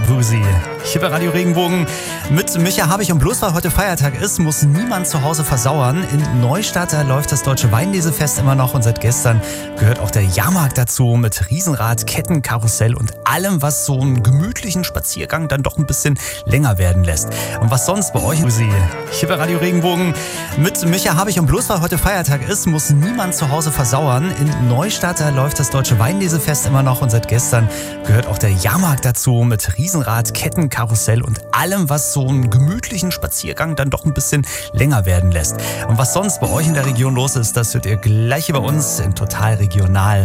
Grüßi. Hier bei Radio Regenbogen mit Micha Habich, und bloß weil heute Feiertag ist, muss niemand zu Hause versauern. In Neustadt, da läuft das Deutsche Weinlesefest immer noch, und seit gestern gehört auch der Jahrmarkt dazu mit Riesenrad, Kettenkarussell und allem, was so einen gemütlichen Spaziergang dann doch ein bisschen länger werden lässt. Und was sonst bei euch? Grüßi. Hier bei Radio Regenbogen mit Micha Habich, und bloß weil heute Feiertag ist, muss niemand zu Hause versauern. In Neustadt, da läuft das Deutsche Weinlesefest immer noch, und seit gestern gehört auch der Jahrmarkt dazu mit Riesenrad, Kettenkarussell und allem, was so einen gemütlichen Spaziergang dann doch ein bisschen länger werden lässt. Und was sonst bei euch in der Region los ist, das hört ihr gleich hier bei uns in Total Regional.